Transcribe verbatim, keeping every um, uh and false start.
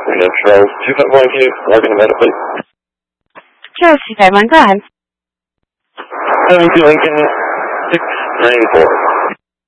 Again, Charles, two five one Q, logging the metal plate. Charles, two five one, go ahead. seven two Lincoln, six nine four.